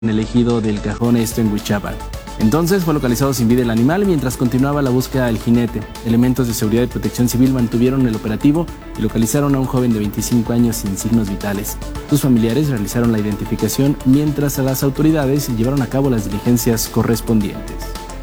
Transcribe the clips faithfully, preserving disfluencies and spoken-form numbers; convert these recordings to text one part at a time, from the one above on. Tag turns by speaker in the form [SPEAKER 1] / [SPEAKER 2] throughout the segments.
[SPEAKER 1] en el ejido del Cajón, esto en Huichapan. Entonces fue localizado sin vida el animal mientras continuaba la búsqueda del jinete. Elementos de seguridad y protección civil mantuvieron el operativo y localizaron a un joven de veinticinco años sin signos vitales. Sus familiares realizaron la identificación mientras a las autoridades llevaron a cabo las diligencias correspondientes.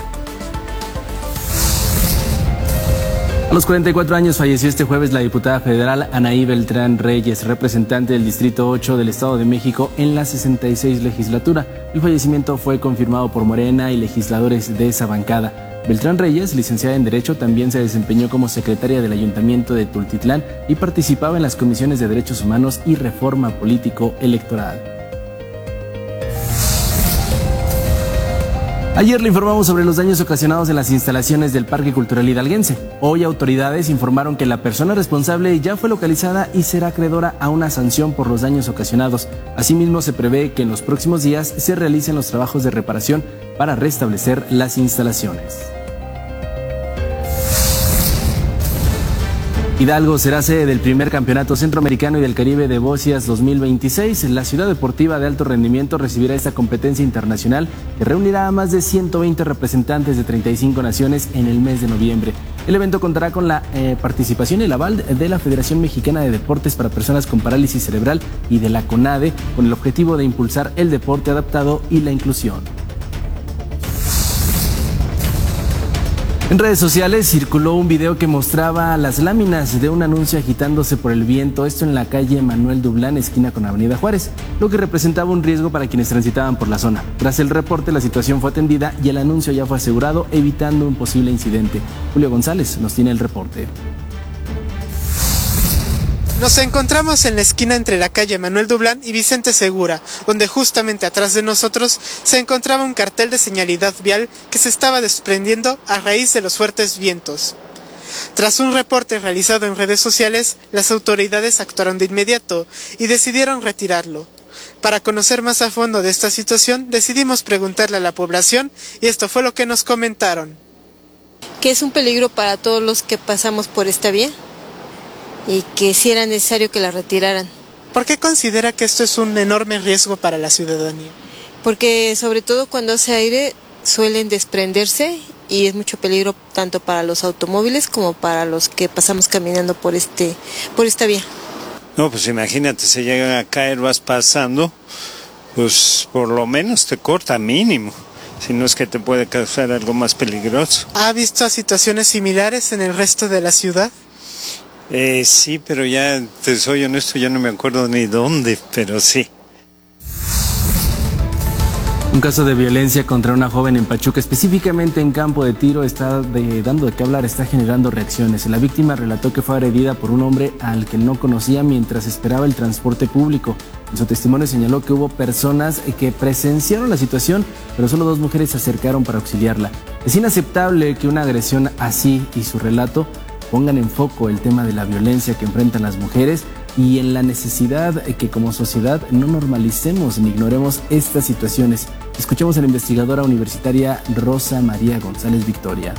[SPEAKER 1] A los cuarenta y cuatro años falleció este jueves la diputada federal Anaí Beltrán Reyes, representante del Distrito ocho del Estado de México en la sesenta y seis legislatura. El fallecimiento fue confirmado por Morena y legisladores de esa bancada. Beltrán Reyes, licenciada en Derecho, también se desempeñó como secretaria del Ayuntamiento de Tultitlán y participaba en las comisiones de Derechos Humanos y Reforma Político-Electoral. Ayer le informamos sobre los daños ocasionados en las instalaciones del Parque Cultural Hidalguense. Hoy autoridades informaron que la persona responsable ya fue localizada y será acreedora a una sanción por los daños ocasionados. Asimismo, se prevé que en los próximos días se realicen los trabajos de reparación para restablecer las instalaciones. Hidalgo será sede del primer Campeonato Centroamericano y del Caribe de Bocias dos mil veintiséis. La ciudad deportiva de alto rendimiento recibirá esta competencia internacional que reunirá a más de ciento veinte representantes de treinta y cinco naciones en el mes de noviembre. El evento contará con la eh, participación y el aval de la Federación Mexicana de Deportes para Personas con Parálisis Cerebral y de la CONADE, con el objetivo de impulsar el deporte adaptado y la inclusión. En redes sociales circuló un video que mostraba las láminas de un anuncio agitándose por el viento, esto en la calle Manuel Dublán, esquina con Avenida Juárez, lo que representaba un riesgo para quienes transitaban por la zona. Tras el reporte, la situación fue atendida y el anuncio ya fue asegurado, evitando un posible incidente. Julio González nos tiene el reporte.
[SPEAKER 2] Nos encontramos en la esquina entre la calle Manuel Dublán y Vicente Segura, donde justamente atrás de nosotros se encontraba un cartel de señalidad vial que se estaba desprendiendo a raíz de los fuertes vientos. Tras un reporte realizado en redes sociales, las autoridades actuaron de inmediato y decidieron retirarlo. Para conocer más a fondo de esta situación, decidimos preguntarle a la población y esto fue lo que nos comentaron.
[SPEAKER 3] Que es un peligro para todos los que pasamos por esta vía y que sí era necesario que la retiraran.
[SPEAKER 2] ¿Por qué considera que esto es un enorme riesgo para la ciudadanía?
[SPEAKER 3] Porque sobre todo cuando hace aire suelen desprenderse y es mucho peligro tanto para los automóviles como para los que pasamos caminando por este por esta vía.
[SPEAKER 4] No, pues imagínate, se llegan a caer, vas pasando, pues por lo menos te corta mínimo, si no es que te puede causar algo más peligroso.
[SPEAKER 2] ¿Ha visto situaciones similares en el resto de la ciudad?
[SPEAKER 4] Eh, sí, pero ya, te soy honesto, ya no me acuerdo ni dónde, pero sí.
[SPEAKER 1] Un caso de violencia contra una joven en Pachuca, específicamente en Campo de Tiro, está de, dando de qué hablar, está generando reacciones. La víctima relató que fue agredida por un hombre al que no conocía mientras esperaba el transporte público. En su testimonio señaló que hubo personas que presenciaron la situación, pero solo dos mujeres se acercaron para auxiliarla. Es inaceptable que una agresión así y su relato pongan en foco el tema de la violencia que enfrentan las mujeres y en la necesidad que como sociedad no normalicemos ni ignoremos estas situaciones. Escuchamos a la investigadora universitaria Rosa María González Victoria.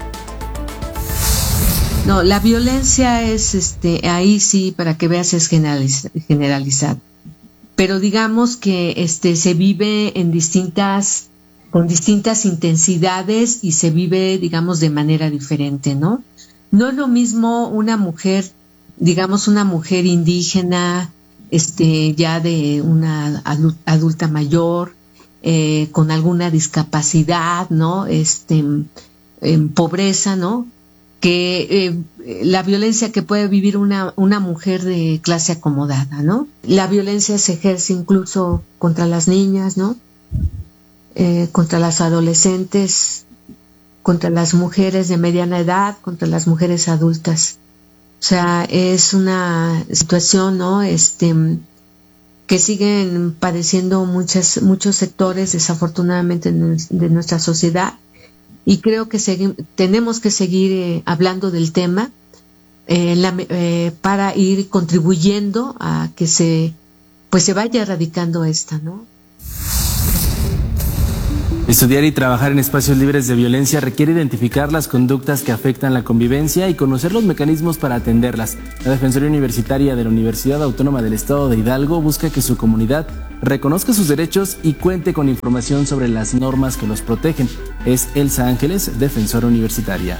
[SPEAKER 5] No, la violencia es, este, ahí sí, para que veas, es generaliz- generalizada. Pero digamos que este se vive en distintas, con distintas intensidades y se vive, digamos, de manera diferente, ¿no? No es lo mismo una mujer, digamos una mujer indígena, este, ya de una adulta mayor, eh, con alguna discapacidad, ¿no? Este, en pobreza, ¿no? Que eh, la violencia que puede vivir una, una mujer de clase acomodada, ¿no? La violencia se ejerce incluso contra las niñas, ¿no? Eh, contra las adolescentes, contra las mujeres de mediana edad, contra las mujeres adultas. O sea, es una situación, ¿no? Este, que siguen padeciendo muchas, muchos sectores, desafortunadamente, de nuestra sociedad. Y creo que segui- tenemos que seguir eh, hablando del tema eh, la, eh, para ir contribuyendo a que se, pues se vaya erradicando esta, ¿no?
[SPEAKER 1] Estudiar y trabajar en espacios libres de violencia requiere identificar las conductas que afectan la convivencia y conocer los mecanismos para atenderlas. La Defensoría Universitaria de la Universidad Autónoma del Estado de Hidalgo busca que su comunidad reconozca sus derechos y cuente con información sobre las normas que los protegen. Es Elsa Ángeles, defensora universitaria.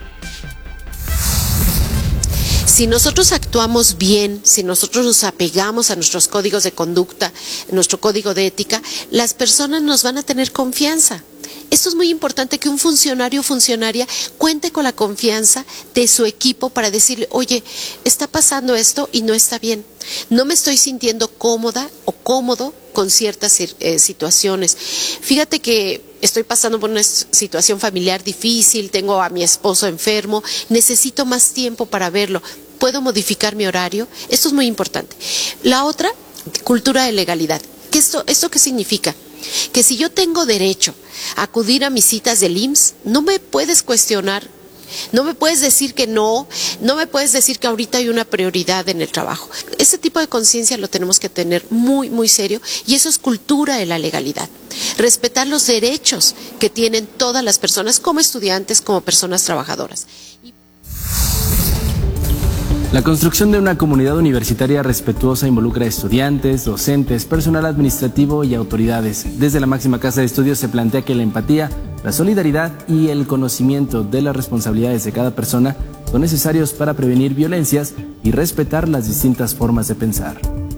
[SPEAKER 6] Si nosotros actuamos bien, si nosotros nos apegamos a nuestros códigos de conducta, nuestro código de ética, las personas nos van a tener confianza. Esto es muy importante, que un funcionario o funcionaria cuente con la confianza de su equipo para decirle, oye, está pasando esto y no está bien. No me estoy sintiendo cómoda o cómodo con ciertas eh, situaciones. Fíjate que estoy pasando por una situación familiar difícil, tengo a mi esposo enfermo, necesito más tiempo para verlo. ¿Puedo modificar mi horario? Esto es muy importante. La otra, cultura de legalidad. ¿Qué esto, ¿Esto qué significa? Que si yo tengo derecho a acudir a mis citas del I M S S, no me puedes cuestionar, no me puedes decir que no, no me puedes decir que ahorita hay una prioridad en el trabajo. Ese tipo de conciencia lo tenemos que tener muy, muy serio, y eso es cultura de la legalidad. Respetar los derechos que tienen todas las personas, como estudiantes, como personas trabajadoras.
[SPEAKER 1] La construcción de una comunidad universitaria respetuosa involucra a estudiantes, docentes, personal administrativo y autoridades. Desde la máxima casa de estudios se plantea que la empatía, la solidaridad y el conocimiento de las responsabilidades de cada persona son necesarios para prevenir violencias y respetar las distintas formas de pensar.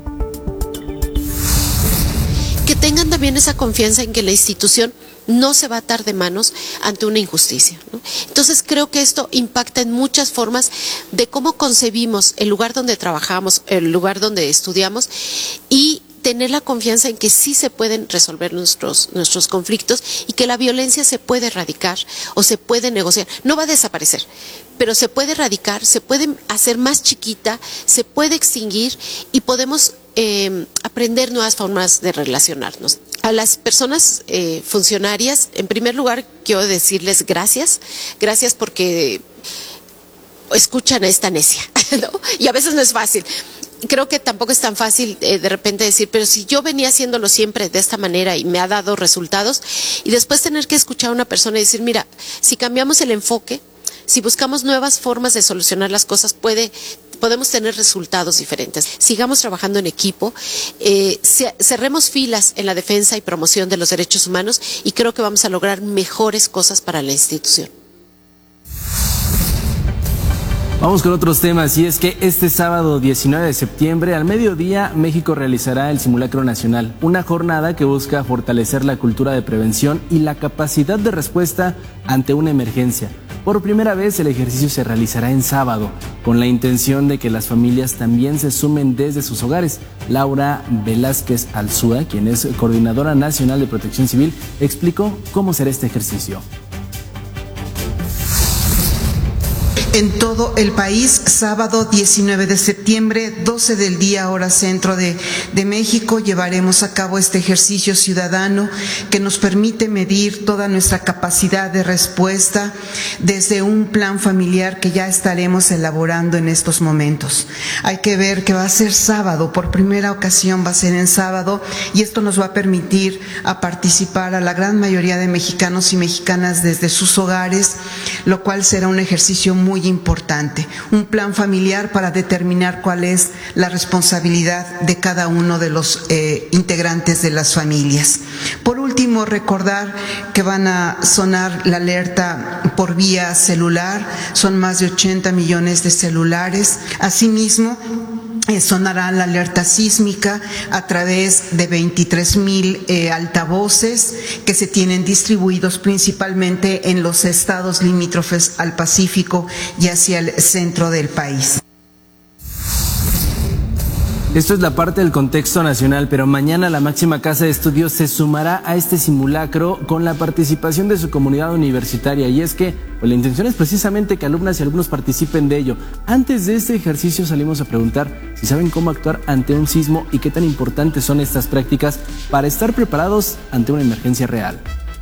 [SPEAKER 6] Que tengan también esa confianza en que la institución no se va a atar de manos ante una injusticia, ¿no? Entonces creo que esto impacta en muchas formas de cómo concebimos el lugar donde trabajamos, el lugar donde estudiamos, y tener la confianza en que sí se pueden resolver nuestros, nuestros conflictos, y que la violencia se puede erradicar o se puede negociar. No va a desaparecer, pero se puede erradicar, se puede hacer más chiquita, se puede extinguir, y podemos eh, aprender nuevas formas de relacionarnos. A las personas eh, funcionarias, en primer lugar, quiero decirles gracias, gracias porque escuchan a esta necia, ¿no? Y a veces no es fácil. Creo que tampoco es tan fácil eh, de repente decir, pero si yo venía haciéndolo siempre de esta manera y me ha dado resultados, y después tener que escuchar a una persona y decir, mira, si cambiamos el enfoque, si buscamos nuevas formas de solucionar las cosas, puede, podemos tener resultados diferentes. Sigamos trabajando en equipo, eh, cerremos filas en la defensa y promoción de los derechos humanos, y creo que vamos a lograr mejores cosas para la institución.
[SPEAKER 1] Vamos con otros temas, y es que este sábado diecinueve de septiembre al mediodía México realizará el Simulacro Nacional, una jornada que busca fortalecer la cultura de prevención y la capacidad de respuesta ante una emergencia. Por primera vez el ejercicio se realizará en sábado, con la intención de que las familias también se sumen desde sus hogares. Laura Velázquez Alzúa, quien es Coordinadora Nacional de Protección Civil, explicó cómo será este ejercicio.
[SPEAKER 7] En todo el país, sábado diecinueve de septiembre, doce del día, hora centro de, de México, llevaremos a cabo este ejercicio ciudadano que nos permite medir toda nuestra capacidad de respuesta desde un plan familiar que ya estaremos elaborando en estos momentos. Hay que ver que va a ser sábado, por primera ocasión va a ser en sábado, y esto nos va a permitir a participar a la gran mayoría de mexicanos y mexicanas desde sus hogares, lo cual será un ejercicio muy importante, un plan familiar para determinar cuál es la responsabilidad de cada uno de los eh, integrantes de las familias. Por último, recordar que van a sonar la alerta por vía celular, son más de ochenta millones de celulares. Asimismo, Eh, sonará la alerta sísmica a través de veintitrés mil eh, altavoces que se tienen distribuidos principalmente en los estados limítrofes al Pacífico y hacia el centro del país.
[SPEAKER 1] Esto es la parte del contexto nacional, pero mañana la máxima casa de estudios se sumará a este simulacro con la participación de su comunidad universitaria, y es que pues, la intención es precisamente que alumnas y alumnos participen de ello. Antes de este ejercicio salimos a preguntar si saben cómo actuar ante un sismo y qué tan importantes son estas prácticas para estar preparados ante una emergencia real.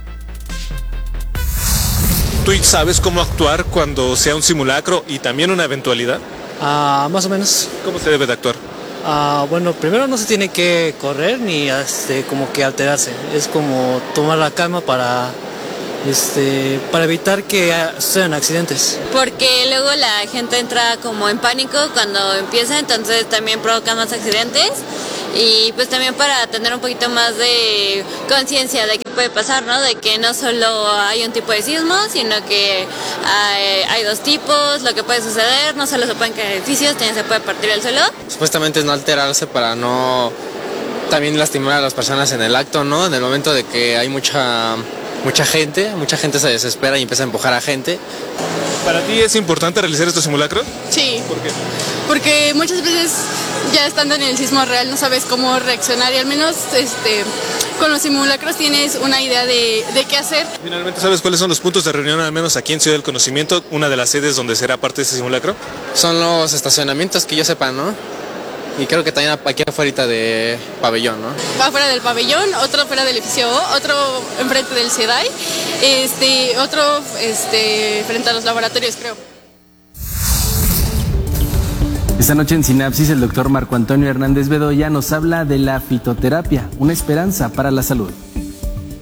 [SPEAKER 8] ¿Tú sabes cómo actuar cuando sea un simulacro y también una eventualidad?
[SPEAKER 9] Ah, más o menos.
[SPEAKER 8] ¿Cómo se debe de actuar?
[SPEAKER 9] Ah, bueno, primero no se tiene que correr ni este, como que alterarse. Es como tomar la calma para, este, para evitar que sucedan accidentes.
[SPEAKER 10] Porque luego la gente entra como en pánico cuando empieza, entonces también provoca más accidentes. Y pues también para tener un poquito más de conciencia de qué puede pasar, ¿no? De que no solo hay un tipo de sismo, sino que hay, hay dos tipos, lo que puede suceder, no solo se pueden caer edificios, también se puede partir el suelo.
[SPEAKER 11] Supuestamente es no alterarse para no también lastimar a las personas en el acto, ¿no? En el momento de que hay mucha, mucha gente, mucha gente se desespera y empieza a empujar a gente.
[SPEAKER 8] ¿Para ti es importante realizar estos simulacros?
[SPEAKER 12] Sí.
[SPEAKER 8] ¿Por qué?
[SPEAKER 12] Porque muchas veces ya estando en el sismo real no sabes cómo reaccionar y al menos este, con los simulacros tienes una idea de, de qué hacer.
[SPEAKER 8] Finalmente, ¿sabes cuáles son los puntos de reunión, al menos aquí en Ciudad del Conocimiento, una de las sedes donde será parte de este simulacro?
[SPEAKER 11] Son los estacionamientos que yo sepa, ¿no? Y creo que también aquí afuera de pabellón, ¿no?
[SPEAKER 12] Va afuera del pabellón, otro afuera del edificio O, otro enfrente del SEDAI, este, otro este, frente a los laboratorios, creo.
[SPEAKER 1] Esta noche en Sinapsis, el doctor Marco Antonio Hernández Bedoya nos habla de la fitoterapia, una esperanza para la salud.